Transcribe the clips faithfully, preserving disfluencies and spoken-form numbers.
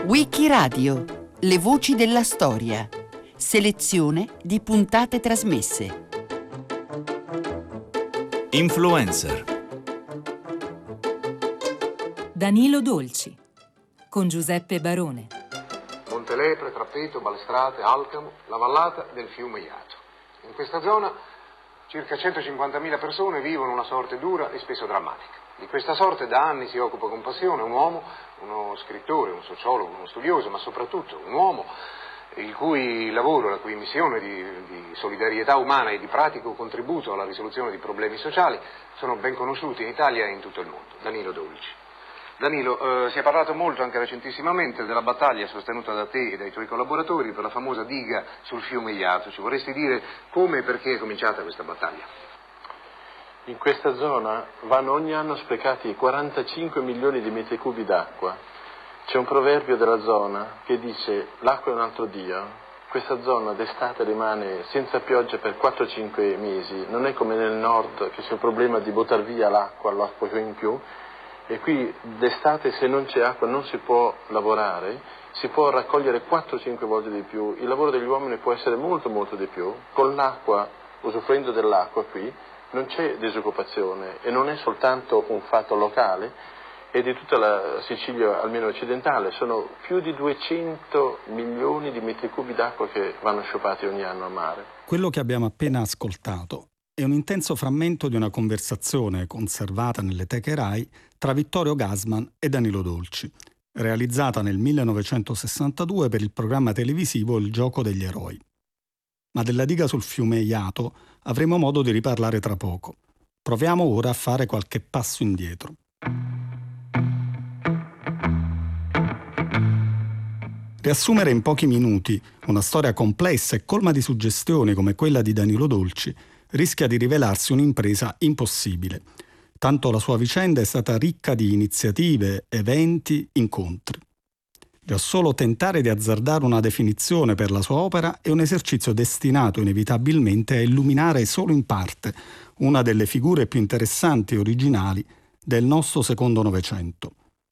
Wikiradio, le voci della storia. Selezione di puntate trasmesse. Influencer. Danilo Dolci, con Giuseppe Barone. Montelepre, Trappeto, Balestrate, Alcamo, la vallata del fiume Iato. In questa zona circa centocinquantamila persone vivono una sorte dura e spesso drammatica. Di questa sorte da anni si occupa con passione un uomo, uno scrittore, un sociologo, uno studioso, ma soprattutto un uomo il cui lavoro, la cui missione di, di solidarietà umana e di pratico contributo alla risoluzione di problemi sociali sono ben conosciuti in Italia e in tutto il mondo. Danilo Dolci. Danilo, eh, si è parlato molto anche recentissimamente della battaglia sostenuta da te e dai tuoi collaboratori per la famosa diga sul fiume Iato. Ci vorresti dire come e perché è cominciata questa battaglia? In questa zona vanno ogni anno sprecati quarantacinque milioni di metri cubi d'acqua. C'è un proverbio della zona che dice: l'acqua è un altro Dio. Questa zona d'estate rimane senza pioggia per quattro cinque mesi. Non è come nel nord che c'è il problema di buttare via l'acqua, l'acqua in più. E qui d'estate, se non c'è acqua, non si può lavorare, si può raccogliere quattro cinque volte di più. Il lavoro degli uomini può essere molto molto di più. Con l'acqua, usufruendo dell'acqua qui, non c'è disoccupazione e non è soltanto un fatto locale, è di tutta la Sicilia, almeno occidentale. Sono più di duecento milioni di metri cubi d'acqua che vanno sciupati ogni anno a mare. Quello che abbiamo appena ascoltato è un intenso frammento di una conversazione conservata nelle teche Rai tra Vittorio Gassman e Danilo Dolci, realizzata nel millenovecentosessantadue per il programma televisivo Il gioco degli eroi. Ma della diga sul fiume Iato avremo modo di riparlare tra poco. Proviamo ora a fare qualche passo indietro. Riassumere in pochi minuti una storia complessa e colma di suggestioni come quella di Danilo Dolci rischia di rivelarsi un'impresa impossibile. Tanto la sua vicenda è stata ricca di iniziative, eventi, incontri. Già solo tentare di azzardare una definizione per la sua opera è un esercizio destinato inevitabilmente a illuminare solo in parte una delle figure più interessanti e originali del nostro secondo Novecento.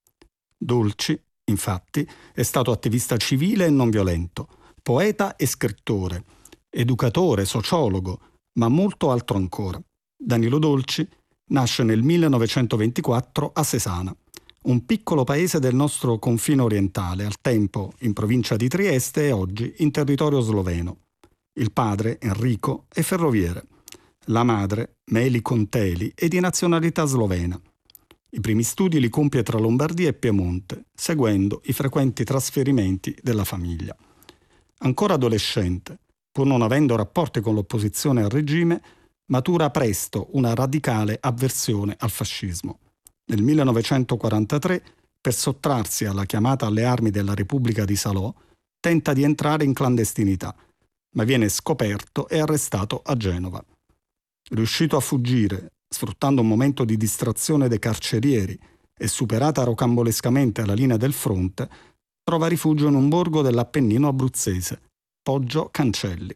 Dolci, infatti, è stato attivista civile e non violento, poeta e scrittore, educatore, sociologo, ma molto altro ancora. Danilo Dolci nasce nel millenovecentoventiquattro a Sesana, un piccolo paese del nostro confine orientale, al tempo in provincia di Trieste e oggi in territorio sloveno. Il padre, Enrico, è ferroviere. La madre, Meli Conteli, è di nazionalità slovena. I primi studi li compie tra Lombardia e Piemonte, seguendo i frequenti trasferimenti della famiglia. Ancora adolescente, pur non avendo rapporti con l'opposizione al regime, matura presto una radicale avversione al fascismo. Nel millenovecentoquarantatré, per sottrarsi alla chiamata alle armi della Repubblica di Salò, tenta di entrare in clandestinità, ma viene scoperto e arrestato a Genova. Riuscito a fuggire, sfruttando un momento di distrazione dei carcerieri e superata rocambolescamente la linea del fronte, trova rifugio in un borgo dell'Appennino abruzzese, Poggio Cancelli.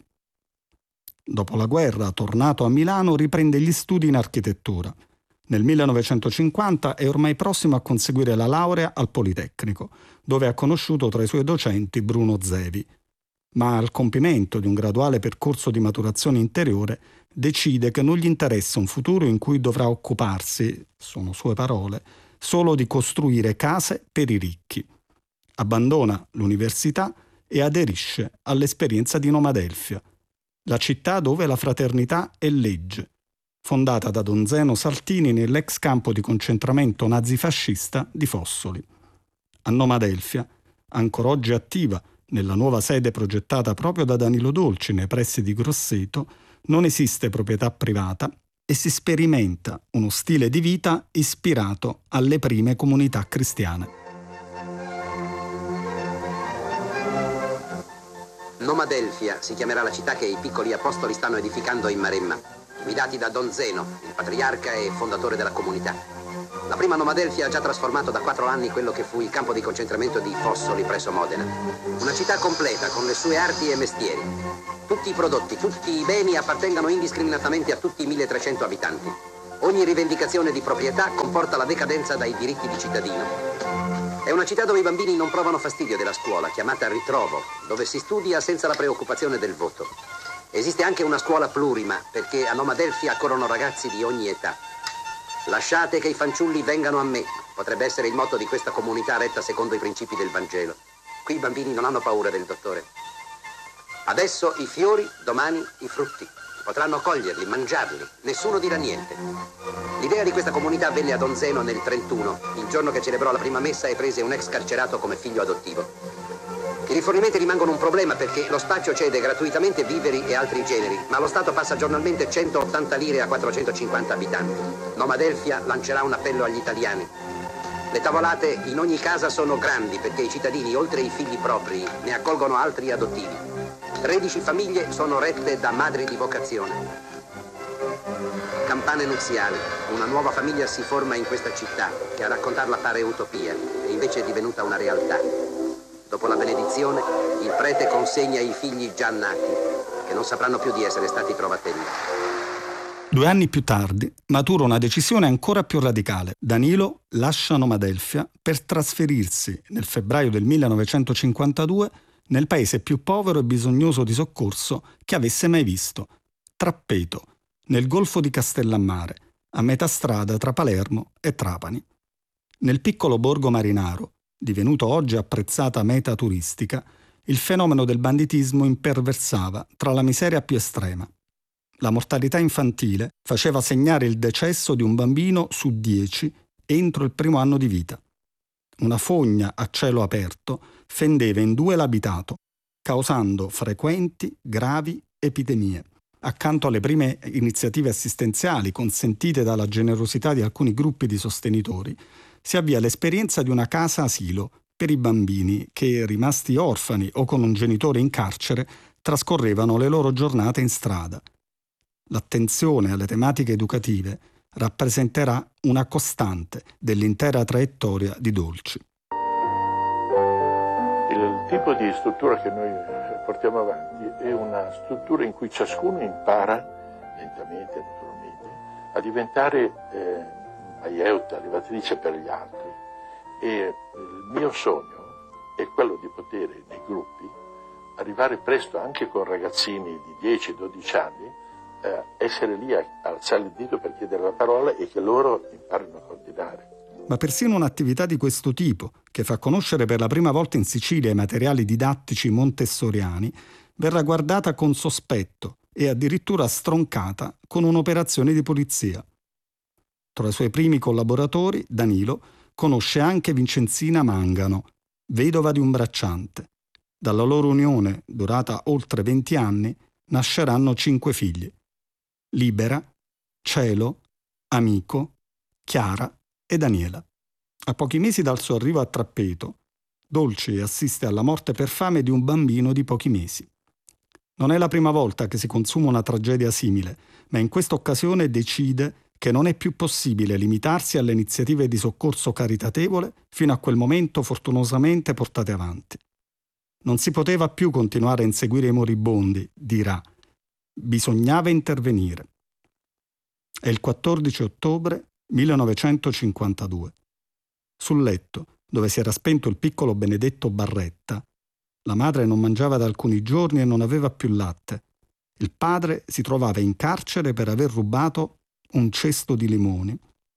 Dopo la guerra, tornato a Milano, riprende gli studi in architettura. Nel millenovecentocinquanta è ormai prossimo a conseguire la laurea al Politecnico, dove ha conosciuto tra i suoi docenti Bruno Zevi. Ma al compimento di un graduale percorso di maturazione interiore decide che non gli interessa un futuro in cui dovrà occuparsi, sono sue parole, solo di costruire case per i ricchi. Abbandona l'università e aderisce all'esperienza di Nomadelfia, la città dove la fraternità è legge, fondata da Don Zeno Saltini nell'ex campo di concentramento nazifascista di Fossoli. A Nomadelfia, ancora oggi attiva nella nuova sede progettata proprio da Danilo Dolci nei pressi di Grosseto, non esiste proprietà privata e si sperimenta uno stile di vita ispirato alle prime comunità cristiane. Nomadelfia si chiamerà la città che i piccoli apostoli stanno edificando in Maremma, guidati da Don Zeno, il patriarca e fondatore della comunità. La prima Nomadelfia ha già trasformato da quattro anni quello che fu il campo di concentramento di Fossoli presso Modena. Una città completa con le sue arti e mestieri. Tutti i prodotti, tutti i beni appartengono indiscriminatamente a tutti i milletrecento abitanti. Ogni rivendicazione di proprietà comporta la decadenza dai diritti di cittadino. È una città dove i bambini non provano fastidio della scuola, chiamata ritrovo, dove si studia senza la preoccupazione del voto. Esiste anche una scuola plurima, perché a Noma Delfia accorrono ragazzi di ogni età. Lasciate che i fanciulli vengano a me, potrebbe essere il motto di questa comunità retta secondo i principi del Vangelo. Qui i bambini non hanno paura del dottore. Adesso i fiori, domani i frutti. Potranno coglierli, mangiarli, nessuno dirà niente. L'idea di questa comunità venne a Donzeno nel trentuno, il giorno che celebrò la prima messa e prese un ex carcerato come figlio adottivo. I rifornimenti rimangono un problema perché lo spaccio cede gratuitamente viveri e altri generi, ma lo Stato passa giornalmente centottanta lire a quattrocentocinquanta abitanti. Noma Delfia lancerà un appello agli italiani. Le tavolate in ogni casa sono grandi perché i cittadini, oltre ai figli propri, ne accolgono altri adottivi. tredici famiglie sono rette da madri di vocazione. Campane nuziali. Una nuova famiglia si forma in questa città, che a raccontarla pare utopia, e invece è divenuta una realtà. Dopo la benedizione, il prete consegna i figli già nati, che non sapranno più di essere stati trovatelli. Due anni più tardi matura una decisione ancora più radicale. Danilo lascia Noma Delfia per trasferirsi nel febbraio del millenovecentocinquantadue nel paese più povero e bisognoso di soccorso che avesse mai visto, Trappeto, nel golfo di Castellammare, a metà strada tra Palermo e Trapani. Nel piccolo borgo marinaro, divenuto oggi apprezzata meta turistica, il fenomeno del banditismo imperversava tra la miseria più estrema. La mortalità infantile faceva segnare il decesso di un bambino su dieci entro il primo anno di vita. Una fogna a cielo aperto fendeva in due l'abitato, causando frequenti, gravi epidemie. Accanto alle prime iniziative assistenziali consentite dalla generosità di alcuni gruppi di sostenitori, si avvia l'esperienza di una casa asilo per i bambini che, rimasti orfani o con un genitore in carcere, trascorrevano le loro giornate in strada. L'attenzione alle tematiche educative rappresenterà una costante dell'intera traiettoria di Dolci. Il tipo di struttura che noi portiamo avanti è una struttura in cui ciascuno impara, lentamente naturalmente, a diventare eh, aiuta, levatrice per gli altri. E il mio sogno è quello di poter, nei gruppi, arrivare presto anche con ragazzini di dieci dodici anni, eh, essere lì a alzare il dito per chiedere la parola e che loro imparino a coordinare. Ma persino un'attività di questo tipo, che fa conoscere per la prima volta in Sicilia i materiali didattici montessoriani, verrà guardata con sospetto e addirittura stroncata con un'operazione di polizia. Tra i suoi primi collaboratori, Danilo conosce anche Vincenzina Mangano, vedova di un bracciante. Dalla loro unione, durata oltre venti anni, nasceranno cinque figli: Libera, Cielo, Amico, Chiara e Daniela. A pochi mesi dal suo arrivo a Trappeto, Dolci assiste alla morte per fame di un bambino di pochi mesi. Non è la prima volta che si consuma una tragedia simile, ma in questa occasione decide che non è più possibile limitarsi alle iniziative di soccorso caritatevole fino a quel momento fortunosamente portate avanti. Non si poteva più continuare a inseguire i moribondi, dirà. Bisognava intervenire. È il quattordici ottobre millenovecentocinquantadue. Sul letto, dove si era spento il piccolo Benedetto Barretta, la madre non mangiava da alcuni giorni e non aveva più latte. Il padre si trovava in carcere per aver rubato un cesto di limoni.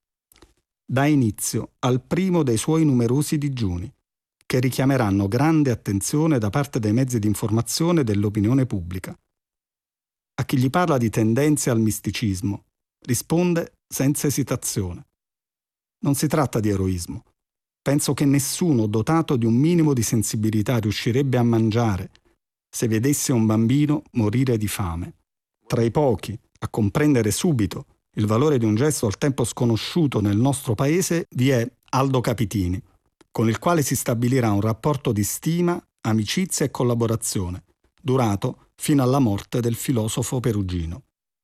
Dà inizio al primo dei suoi numerosi digiuni, che richiameranno grande attenzione da parte dei mezzi di informazione e dell'opinione pubblica. A chi gli parla di tendenze al misticismo, risponde senza esitazione. Non si tratta di eroismo. Penso che nessuno dotato di un minimo di sensibilità riuscirebbe a mangiare se vedesse un bambino morire di fame. Tra i pochi a comprendere subito il valore di un gesto al tempo sconosciuto nel nostro paese vi è Aldo Capitini, con il quale si stabilirà un rapporto di stima, amicizia e collaborazione, durato fino alla morte del filosofo perugino.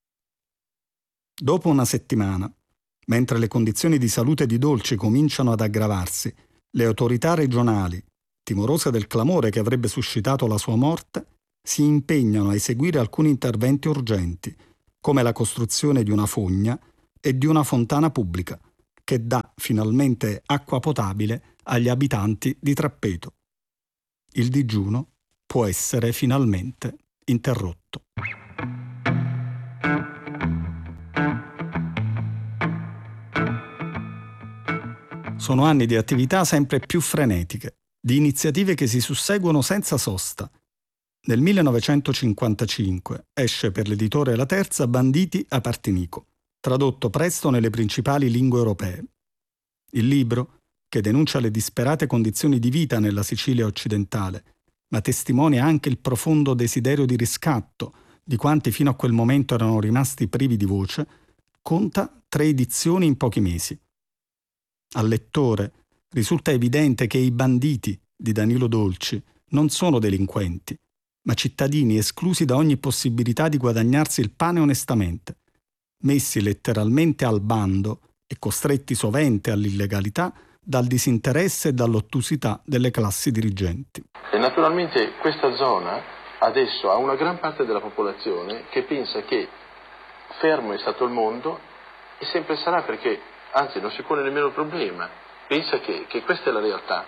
Dopo una settimana, mentre le condizioni di salute di Dolci cominciano ad aggravarsi, le autorità regionali, timorose del clamore che avrebbe suscitato la sua morte, si impegnano a eseguire alcuni interventi urgenti, come la costruzione di una fogna e di una fontana pubblica, che dà finalmente acqua potabile agli abitanti di Trappeto. Il digiuno può essere finalmente interrotto. Sono anni di attività sempre più frenetiche, di iniziative che si susseguono senza sosta. Nel millenovecentocinquantacinque esce per l'editore La Terza Banditi a Partinico, tradotto presto nelle principali lingue europee. Il libro, che denuncia le disperate condizioni di vita nella Sicilia occidentale, ma testimonia anche il profondo desiderio di riscatto di quanti fino a quel momento erano rimasti privi di voce, conta tre edizioni in pochi mesi. Al lettore risulta evidente che i banditi di Danilo Dolci non sono delinquenti, ma cittadini esclusi da ogni possibilità di guadagnarsi il pane onestamente, messi letteralmente al bando e costretti sovente all'illegalità dal disinteresse e dall'ottusità delle classi dirigenti. E naturalmente questa zona adesso ha una gran parte della popolazione che pensa che fermo è stato il mondo e sempre sarà, perché anzi non si pone nemmeno il problema, pensa che, che questa è la realtà.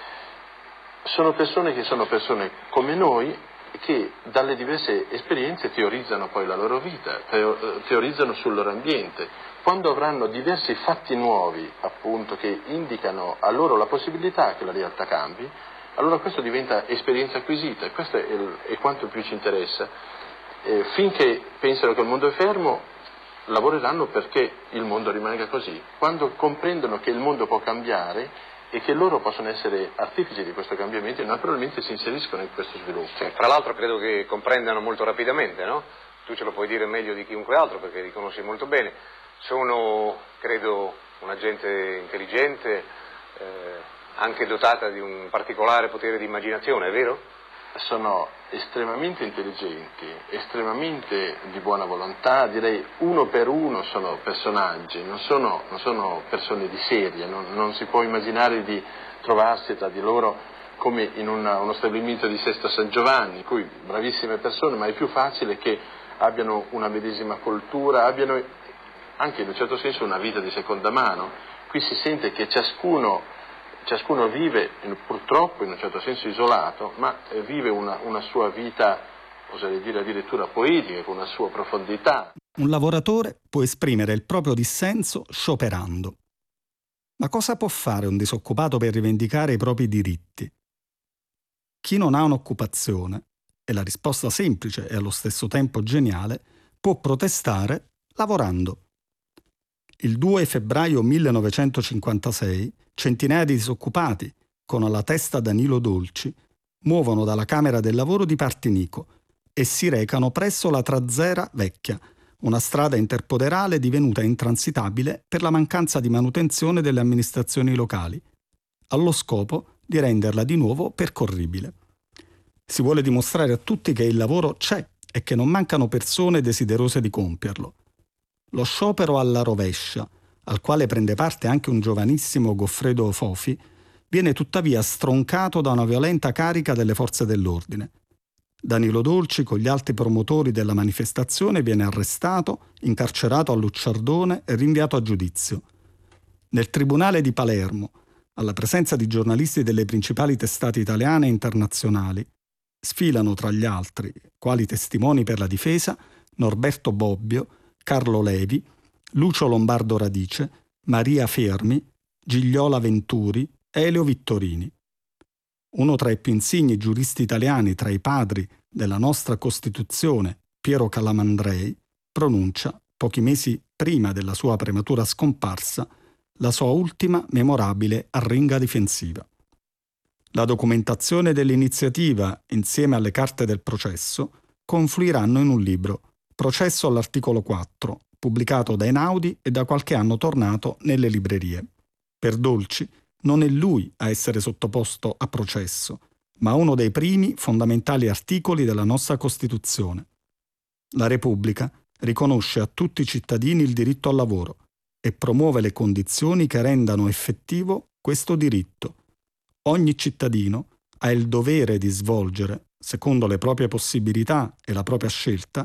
Sono persone che sono persone come noi, che dalle diverse esperienze teorizzano poi la loro vita, teorizzano sul loro ambiente. Quando avranno diversi fatti nuovi, appunto, che indicano a loro la possibilità che la realtà cambi, allora questo diventa esperienza acquisita, e questo è, il, è quanto più ci interessa. Eh, finché pensano che il mondo è fermo, lavoreranno perché il mondo rimanga così. Quando comprendono che il mondo può cambiare e che loro possono essere artefici di questo cambiamento, naturalmente si inseriscono in questo sviluppo. Cioè, tra l'altro credo che comprendano molto rapidamente, no? Tu ce lo puoi dire meglio di chiunque altro perché li conosci molto bene. Sono, credo, una gente intelligente, eh, anche dotata di un particolare potere di immaginazione, è vero? Sono estremamente intelligenti, estremamente di buona volontà, direi uno per uno sono personaggi, non sono, non sono persone di serie, non, non si può immaginare di trovarsi tra di loro come in una, uno stabilimento di Sesto San Giovanni, in cui bravissime persone, ma è più facile che abbiano una medesima cultura, abbiano anche in un certo senso una vita di seconda mano. Qui si sente che ciascuno Ciascuno vive, purtroppo in un certo senso isolato, ma vive una, una sua vita, oserei dire addirittura poetica, con una sua profondità. Un lavoratore può esprimere il proprio dissenso scioperando. Ma cosa può fare un disoccupato per rivendicare i propri diritti? Chi non ha un'occupazione, e la risposta semplice e allo stesso tempo geniale, può protestare lavorando. Il due febbraio millenovecentocinquantasei centinaia di disoccupati, con alla testa Danilo Dolci, muovono dalla Camera del Lavoro di Partinico e si recano presso la Trazzera Vecchia, una strada interpoderale divenuta intransitabile per la mancanza di manutenzione delle amministrazioni locali, allo scopo di renderla di nuovo percorribile. Si vuole dimostrare a tutti che il lavoro c'è e che non mancano persone desiderose di compierlo. Lo sciopero alla rovescia, al quale prende parte anche un giovanissimo Goffredo Fofi, viene tuttavia stroncato da una violenta carica delle forze dell'ordine. Danilo Dolci, con gli altri promotori della manifestazione, viene arrestato, incarcerato a Lucciardone e rinviato a giudizio. Nel tribunale di Palermo, alla presenza di giornalisti delle principali testate italiane e internazionali, sfilano tra gli altri, quali testimoni per la difesa, Norberto Bobbio, Carlo Levi, Lucio Lombardo Radice, Maria Fermi, Gigliola Venturi, Elio Vittorini. Uno tra i più insigni giuristi italiani, tra i padri della nostra Costituzione, Piero Calamandrei, pronuncia, pochi mesi prima della sua prematura scomparsa, la sua ultima memorabile arringa difensiva. La documentazione dell'iniziativa, insieme alle carte del processo, confluiranno in un libro, Processo all'articolo quattro, pubblicato da Einaudi e da qualche anno tornato nelle librerie. Per Dolci non è lui a essere sottoposto a processo, ma uno dei primi fondamentali articoli della nostra Costituzione. La Repubblica riconosce a tutti i cittadini il diritto al lavoro e promuove le condizioni che rendano effettivo questo diritto. Ogni cittadino ha il dovere di svolgere, secondo le proprie possibilità e la propria scelta,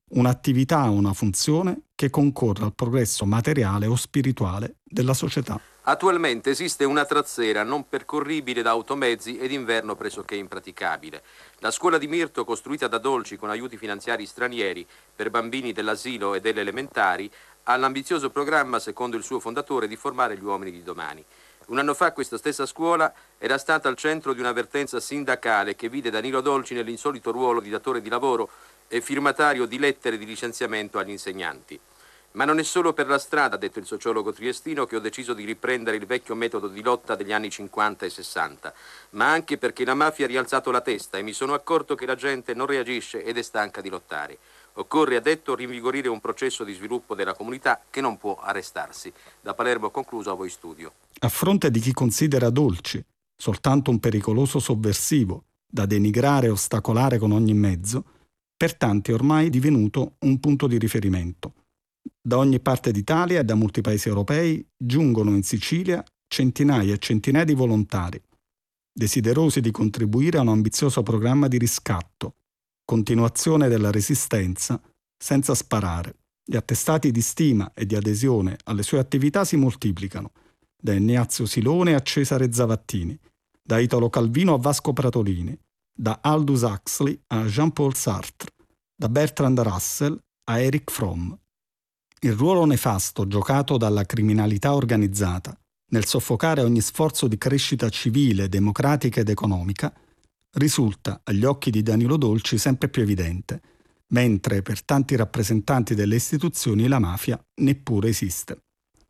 un'attività o una funzione che concorra al progresso materiale o spirituale della società. Attualmente esiste una trazzera non percorribile da automezzi ed inverno pressoché impraticabile. La scuola di Mirto, costruita da Dolci con aiuti finanziari stranieri per bambini dell'asilo e delle elementari, ha l'ambizioso programma, secondo il suo fondatore, di formare gli uomini di domani. Un anno fa questa stessa scuola era stata al centro di un'avvertenza sindacale che vide Danilo Dolci nell'insolito ruolo di datore di lavoro e firmatario di lettere di licenziamento agli insegnanti. Ma non è solo per la strada, ha detto il sociologo triestino, che ho deciso di riprendere il vecchio metodo di lotta degli anni cinquanta e sessanta, ma anche perché la mafia ha rialzato la testa e mi sono accorto che la gente non reagisce ed è stanca di lottare. Occorre, ha detto, rinvigorire un processo di sviluppo della comunità che non può arrestarsi. Da Palermo concluso, a voi studio. A fronte di chi considera Dolci soltanto un pericoloso sovversivo da denigrare e ostacolare con ogni mezzo, per tanti è ormai divenuto un punto di riferimento. Da ogni parte d'Italia e da molti paesi europei giungono in Sicilia centinaia e centinaia di volontari, desiderosi di contribuire a un ambizioso programma di riscatto, continuazione della resistenza senza sparare. Gli attestati di stima e di adesione alle sue attività si moltiplicano, da Ignazio Silone a Cesare Zavattini, da Italo Calvino a Vasco Pratolini, da Aldous Huxley a Jean-Paul Sartre, da Bertrand Russell a Erich Fromm. Il ruolo nefasto giocato dalla criminalità organizzata nel soffocare ogni sforzo di crescita civile, democratica ed economica risulta agli occhi di Danilo Dolci sempre più evidente, mentre per tanti rappresentanti delle istituzioni la mafia neppure esiste.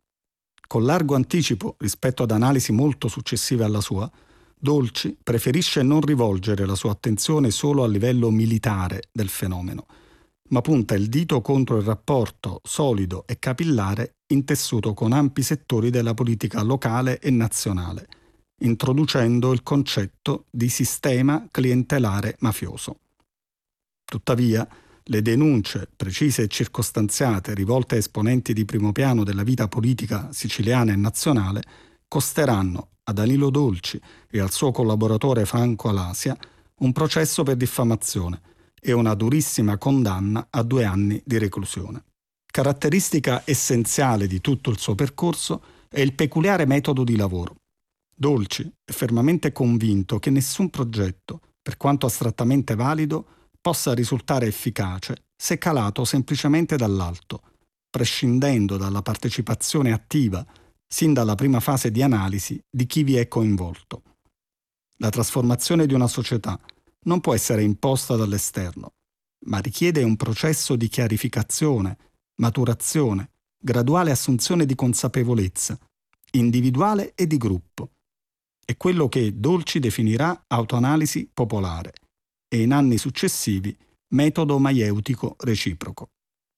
Con largo anticipo rispetto ad analisi molto successive alla sua, Dolci preferisce non rivolgere la sua attenzione solo a livello militare del fenomeno, ma punta il dito contro il rapporto solido e capillare intessuto con ampi settori della politica locale e nazionale, introducendo il concetto di sistema clientelare mafioso. Tuttavia, le denunce precise e circostanziate rivolte a esponenti di primo piano della vita politica siciliana e nazionale costeranno a Danilo Dolci e al suo collaboratore Franco Alasia un processo per diffamazione e una durissima condanna a due anni di reclusione. Caratteristica essenziale di tutto il suo percorso è il peculiare metodo di lavoro. Dolci è fermamente convinto che nessun progetto, per quanto astrattamente valido, possa risultare efficace se calato semplicemente dall'alto, prescindendo dalla partecipazione attiva, sin dalla prima fase di analisi, di chi vi è coinvolto. La trasformazione di una società non può essere imposta dall'esterno, ma richiede un processo di chiarificazione, maturazione, graduale assunzione di consapevolezza, individuale e di gruppo. È quello che Dolci definirà autoanalisi popolare e in anni successivi metodo maieutico reciproco.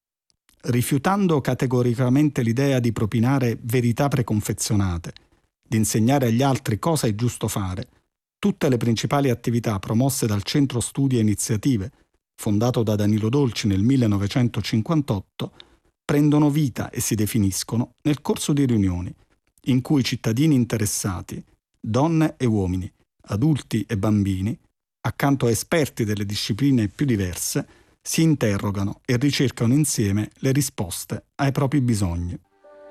Rifiutando categoricamente l'idea di propinare verità preconfezionate, di insegnare agli altri cosa è giusto fare, tutte le principali attività promosse dal Centro Studi e Iniziative, fondato da Danilo Dolci nel millenovecentocinquantotto, prendono vita e si definiscono nel corso di riunioni, in cui cittadini interessati, donne e uomini, adulti e bambini, accanto a esperti delle discipline più diverse, si interrogano e ricercano insieme le risposte ai propri bisogni.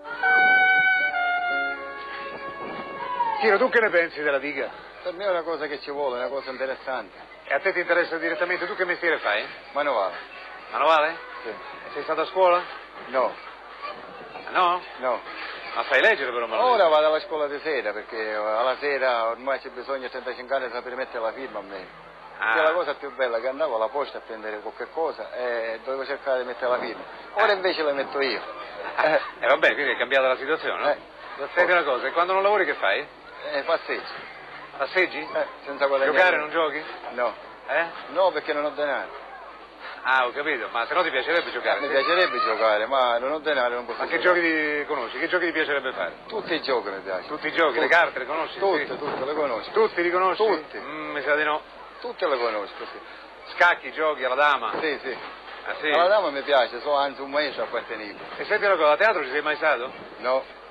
Tino, tu che ne pensi della diga? Per me è una cosa che ci vuole, una cosa interessante. E a te ti interessa direttamente? Tu che mestiere fai? Manovale. Manovale? Sì. E sei stato a scuola? No. Ah, no? No. Ma sai leggere però, Manovale? Ora vado alla scuola di sera, perché alla sera ormai c'è bisogno a trentacinque anni di sapere mettere la firma a me. Ah. Che è la cosa più bella, che andavo alla posta a prendere qualche cosa e dovevo cercare di mettere la firma. Ora invece la metto io. E eh, va bene, quindi è cambiata la situazione, no? Eh. Senti una cosa, e quando non lavori che fai? Eh, passeggio. Passeggi? Eh, senza guadagnare. Giocare non giochi? No. Eh? No, perché non ho denaro. Ah, ho capito, ma se no ti piacerebbe giocare? Mi sì? piacerebbe giocare, ma non ho denaro, non posso Ma che giocare. giochi ti conosci? Che giochi ti piacerebbe fare? Tutti i giochi mi piacciono. Tutti i giochi? Tutti. Le carte le conosci? Tutte, sì. tutte, le conosco. Tutti li conosci? Tutti. Mm, mi sa di no. Tutte le conosco, sì. Scacchi, giochi alla dama? Sì, sì. Ah, sì? Alla dama mi piace, so anzi un maestro appartenevo. E senti una cosa, a teatro ci sei mai stato? No.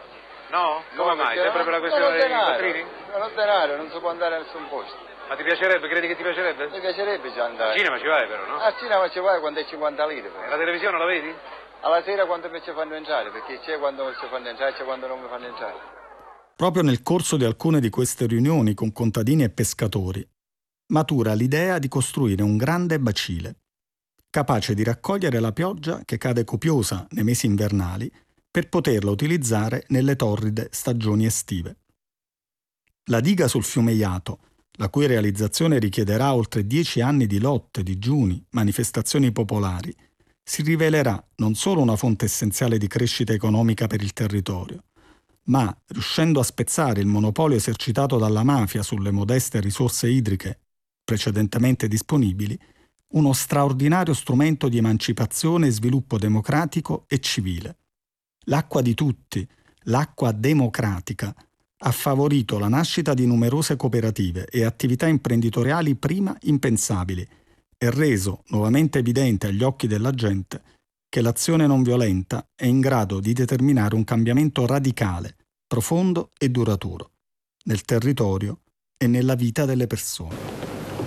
No? Come No, mai? perché Sempre per la non- questione non ho dei denaro. quattrini? Non ho denaro, non si può andare a nessun posto. Ma ti piacerebbe? Credi che ti piacerebbe? Mi piacerebbe già Al andare. cinema ci vai però, no? Al cinema ci vai quando è cinquanta lire. E la televisione la vedi? Alla sera quando mi ci fanno entrare, perché c'è quando mi ci fanno entrare, c'è quando non mi fanno entrare. Proprio nel corso di alcune di queste riunioni con contadini e pescatori, matura l'idea di costruire un grande bacile, capace di raccogliere la pioggia che cade copiosa nei mesi invernali per poterla utilizzare nelle torride stagioni estive. La diga sul fiume Iato, la cui realizzazione richiederà oltre dieci anni di lotte, digiuni, manifestazioni popolari, si rivelerà non solo una fonte essenziale di crescita economica per il territorio, ma, riuscendo a spezzare il monopolio esercitato dalla mafia sulle modeste risorse idriche precedentemente disponibili, uno straordinario strumento di emancipazione e sviluppo democratico e civile. L'acqua di tutti, l'acqua democratica, ha favorito la nascita di numerose cooperative e attività imprenditoriali prima impensabili e reso nuovamente evidente agli occhi della gente che l'azione non violenta è in grado di determinare un cambiamento radicale, profondo e duraturo, nel territorio e nella vita delle persone.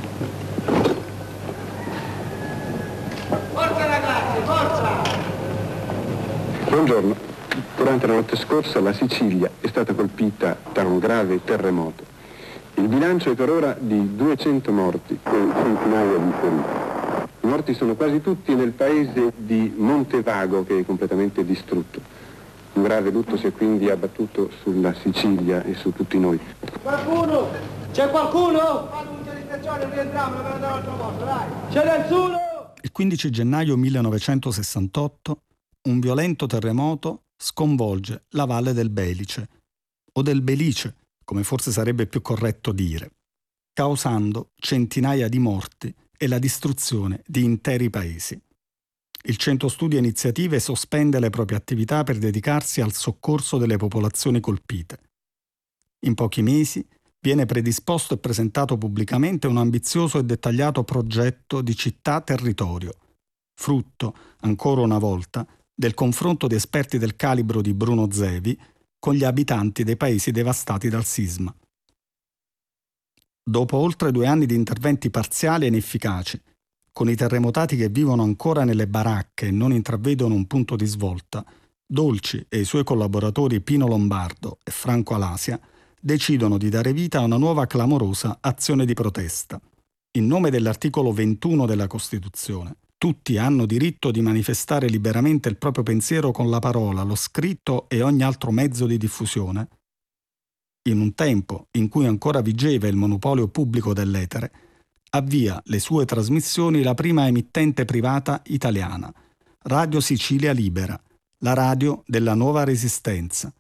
Forza ragazzi, forza! Buongiorno. Durante la notte scorsa la Sicilia è stata colpita da un grave terremoto. Il bilancio è per ora di duecento morti e centinaia di feriti. I morti sono quasi tutti nel paese di Montevago, che è completamente distrutto. Un grave lutto si è quindi abbattuto sulla Sicilia e su tutti noi. Qualcuno? C'è qualcuno? Quando non c'è l'ispezione rientriamo per andare all'altro posto, dai! C'è nessuno? Il quindici gennaio millenovecentosessantotto un violento terremoto sconvolge la valle del Belice, o del Belice, come forse sarebbe più corretto dire, causando centinaia di morti e la distruzione di interi paesi. Il Centro Studi e Iniziative sospende le proprie attività per dedicarsi al soccorso delle popolazioni colpite. In pochi mesi viene predisposto e presentato pubblicamente un ambizioso e dettagliato progetto di città-territorio, frutto, ancora una volta, del confronto di esperti del calibro di Bruno Zevi con gli abitanti dei paesi devastati dal sisma. Dopo oltre due anni di interventi parziali e inefficaci, con i terremotati che vivono ancora nelle baracche e non intravedono un punto di svolta, Dolci e i suoi collaboratori Pino Lombardo e Franco Alasia decidono di dare vita a una nuova clamorosa azione di protesta. In nome dell'articolo ventuno della Costituzione, tutti hanno diritto di manifestare liberamente il proprio pensiero con la parola, lo scritto e ogni altro mezzo di diffusione. In un tempo in cui ancora vigeva il monopolio pubblico dell'etere, avvia le sue trasmissioni la prima emittente privata italiana, Radio Sicilia Libera, la radio della nuova resistenza,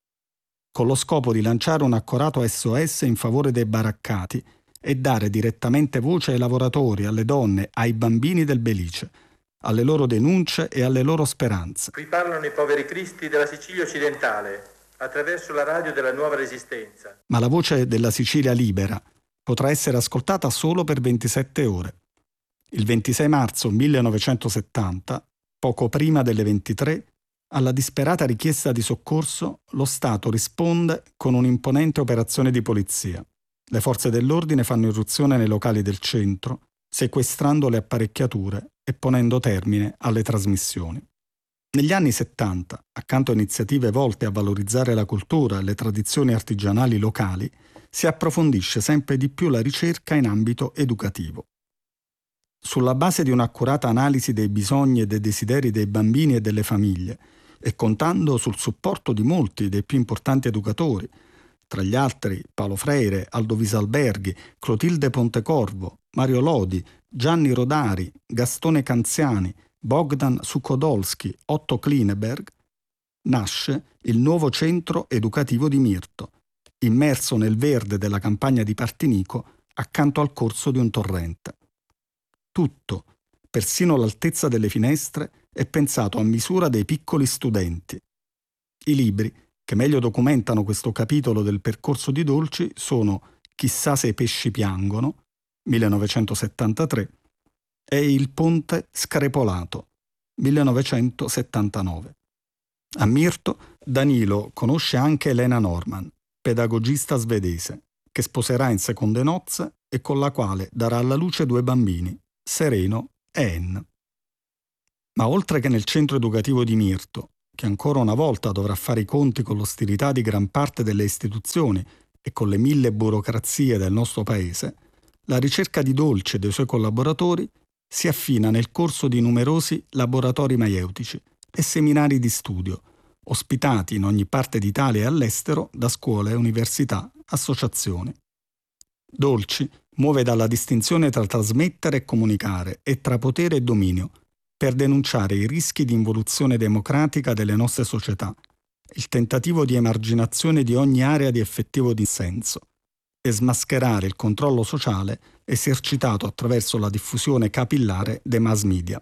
con lo scopo di lanciare un accorato S O S in favore dei baraccati e dare direttamente voce ai lavoratori, alle donne, ai bambini del Belice, alle loro denunce e alle loro speranze. Qui parlano i poveri cristi della Sicilia occidentale, attraverso la radio della nuova resistenza. Ma la voce della Sicilia Libera potrà essere ascoltata solo per ventisette ore. Il ventisei marzo millenovecentosettanta, poco prima delle ventitré, alla disperata richiesta di soccorso, lo Stato risponde con un'imponente operazione di polizia. Le forze dell'ordine fanno irruzione nei locali del centro, sequestrando le apparecchiature e ponendo termine alle trasmissioni. Negli anni settanta, accanto a iniziative volte a valorizzare la cultura e le tradizioni artigianali locali, si approfondisce sempre di più la ricerca in ambito educativo. Sulla base di un'accurata analisi dei bisogni e dei desideri dei bambini e delle famiglie, e contando sul supporto di molti dei più importanti educatori, tra gli altri Paolo Freire, Aldo Visalberghi, Clotilde Pontecorvo, Mario Lodi, Gianni Rodari, Gastone Canziani, Bogdan Suchodolski, Otto Klineberg, nasce il nuovo centro educativo di Mirto, immerso nel verde della campagna di Partinico accanto al corso di un torrente. Tutto, persino l'altezza delle finestre, è pensato a misura dei piccoli studenti. I libri che meglio documentano questo capitolo del percorso di Dolci sono Chissà se i pesci piangono, millenovecentosettantatré, e Il ponte screpolato, millenovecentosettantanove. A Mirto, Danilo conosce anche Elena Norman, pedagogista svedese, che sposerà in seconde nozze e con la quale darà alla luce due bambini, Sereno e Anne. Ma oltre che nel centro educativo di Mirto, che ancora una volta dovrà fare i conti con l'ostilità di gran parte delle istituzioni e con le mille burocrazie del nostro paese, la ricerca di Dolci e dei suoi collaboratori si affina nel corso di numerosi laboratori maieutici e seminari di studio, ospitati in ogni parte d'Italia e all'estero da scuole, università, associazioni. Dolci muove dalla distinzione tra trasmettere e comunicare e tra potere e dominio per denunciare i rischi di involuzione democratica delle nostre società, il tentativo di emarginazione di ogni area di effettivo dissenso e smascherare il controllo sociale esercitato attraverso la diffusione capillare dei mass media.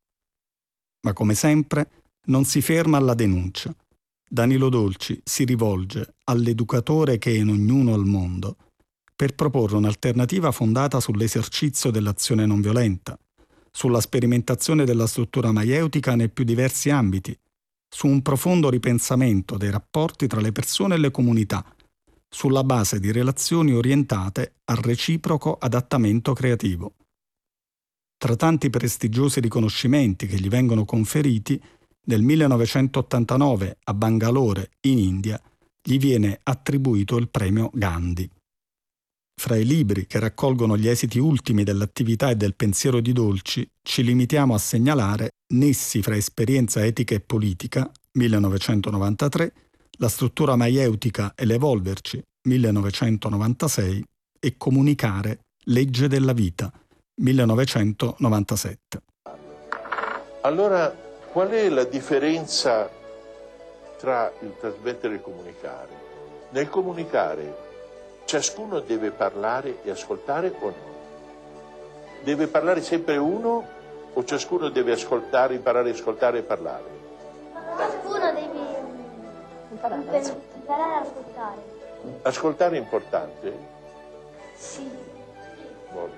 Ma come sempre non si ferma alla denuncia. Danilo Dolci si rivolge all'educatore che è in ognuno al mondo per proporre un'alternativa fondata sull'esercizio dell'azione non violenta, sulla sperimentazione della struttura maieutica nei più diversi ambiti, su un profondo ripensamento dei rapporti tra le persone e le comunità, sulla base di relazioni orientate al reciproco adattamento creativo. Tra tanti prestigiosi riconoscimenti che gli vengono conferiti, nel millenovecentottantanove a Bangalore, in India, gli viene attribuito il premio Gandhi. Fra i libri che raccolgono gli esiti ultimi dell'attività e del pensiero di Dolci, ci limitiamo a segnalare Nessi fra esperienza etica e politica, millenovecentonovantatré, La struttura maieutica e l'evolverci, millenovecentonovantasei, e Comunicare, legge della vita, millenovecentonovantasette. Allora, qual è la differenza tra il trasmettere e il comunicare? Nel comunicare ciascuno deve parlare e ascoltare o no? Deve parlare sempre uno o ciascuno deve ascoltare, imparare, ascoltare e parlare? Ciascuno deve imparare ad ascoltare. Ascoltare è importante? Sì. Molto.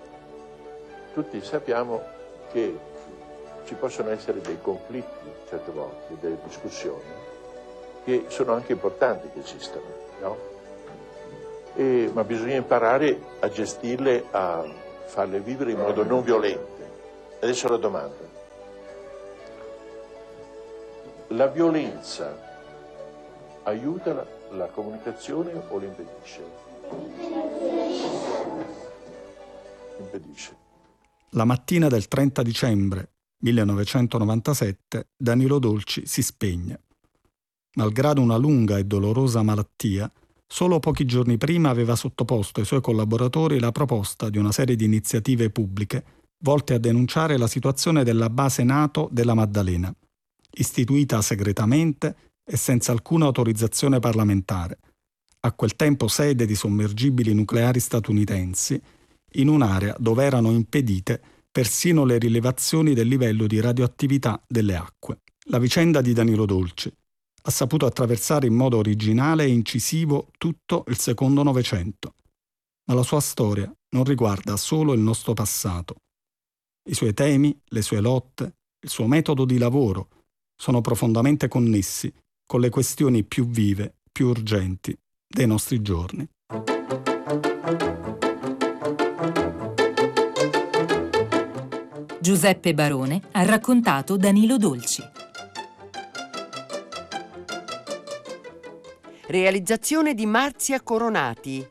Tutti sappiamo che ci possono essere dei conflitti certe volte, delle discussioni, che sono anche importanti che esistano, no? E, ma bisogna imparare a gestirle, a farle vivere in modo non violento. Adesso la domanda. La violenza aiuta la, la comunicazione o l'impedisce? Impedisce. La mattina del trenta dicembre millenovecentonovantasette Danilo Dolci si spegne. Malgrado una lunga e dolorosa malattia, solo pochi giorni prima aveva sottoposto ai suoi collaboratori la proposta di una serie di iniziative pubbliche volte a denunciare la situazione della base NATO della Maddalena, istituita segretamente e senza alcuna autorizzazione parlamentare, a quel tempo sede di sommergibili nucleari statunitensi, in un'area dove erano impedite persino le rilevazioni del livello di radioattività delle acque. La vicenda di Danilo Dolci ha saputo attraversare in modo originale e incisivo tutto il secondo Novecento, ma la sua storia non riguarda solo il nostro passato. I suoi temi, le sue lotte, il suo metodo di lavoro sono profondamente connessi con le questioni più vive, più urgenti dei nostri giorni. Giuseppe Barone ha raccontato Danilo Dolci. Realizzazione di Marzia Coronati.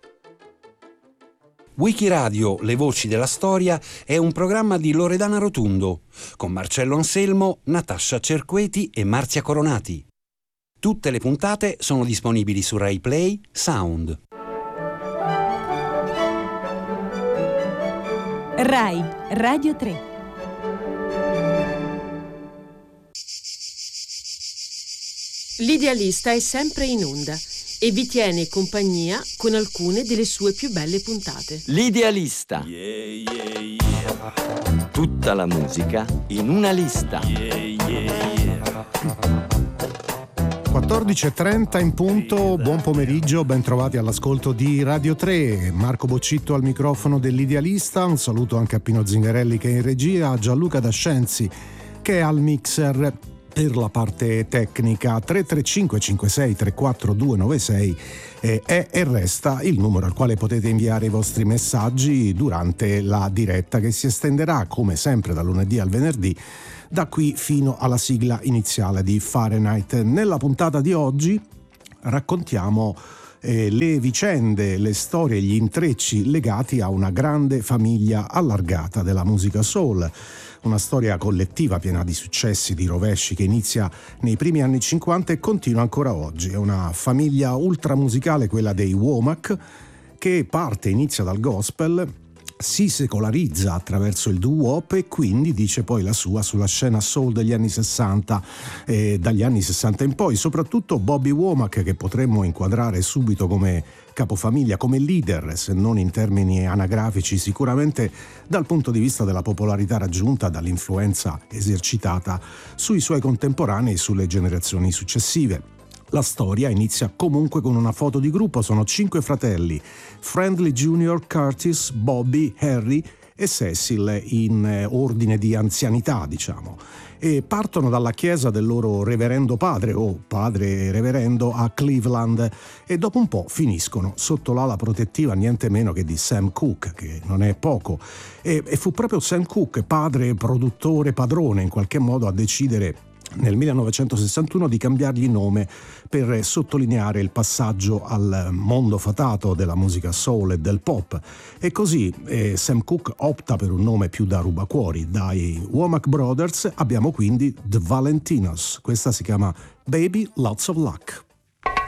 Wikiradio Le Voci della Storia è un programma di Loredana Rotundo, con Marcello Anselmo, Natascia Cerqueti e Marzia Coronati. Tutte le puntate sono disponibili su Rai Play Sound. Rai Radio tre. L'idealista è sempre in onda e vi tiene compagnia con alcune delle sue più belle puntate. L'idealista. Yeah, yeah, yeah. Tutta la musica in una lista. Yeah, yeah, yeah. quattordici e trenta in punto, buon pomeriggio, ben trovati all'ascolto di Radio tre. Marco Boccitto al microfono dell'Idealista, un saluto anche a Pino Zingarelli che è in regia, a Gianluca Dascenzi che è al mixer. per la parte tecnica. Tre tre cinque cinque sei tre quattro due nove sei eh, è e resta il numero al quale potete inviare i vostri messaggi durante la diretta, che si estenderà come sempre dal lunedì al venerdì, da qui fino alla sigla iniziale di Fahrenheit. Nella puntata di oggi raccontiamo eh, le vicende, le storie, gli intrecci legati a una grande famiglia allargata della musica soul. Una storia collettiva piena di successi, di rovesci, che inizia nei primi anni cinquanta e continua ancora oggi. È una famiglia ultramusicale, quella dei Womack, che parte, inizia dal gospel, si secolarizza attraverso il doo-wop e quindi dice poi la sua sulla scena soul degli anni sessanta e dagli anni sessanta in poi. Soprattutto Bobby Womack, che potremmo inquadrare subito come capofamiglia, come leader, se non in termini anagrafici, sicuramente dal punto di vista della popolarità raggiunta, dall'influenza esercitata sui suoi contemporanei e sulle generazioni successive. La storia inizia comunque con una foto di gruppo. Sono cinque fratelli: Friendly Junior, Curtis, Bobby, Harry e Cecil, in ordine di anzianità, diciamo, e partono dalla chiesa del loro reverendo padre o padre reverendo a Cleveland e dopo un po' finiscono sotto l'ala protettiva niente meno che di Sam Cooke, che non è poco, e, e fu proprio Sam Cooke, padre, produttore, padrone in qualche modo, a decidere nel millenovecentosessantuno di cambiargli nome per sottolineare il passaggio al mondo fatato della musica soul e del pop. E così eh, Sam Cooke opta per un nome più da rubacuori. Dai Womack Brothers abbiamo quindi The Valentinos. Questa si chiama Baby Lots of Luck.